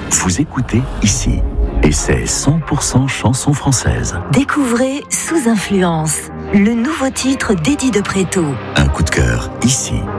Vous écoutez ici. Et c'est 100% chanson française. Découvrez Sous Influence, le nouveau titre d'Eddie de Préto. Un coup de cœur ici.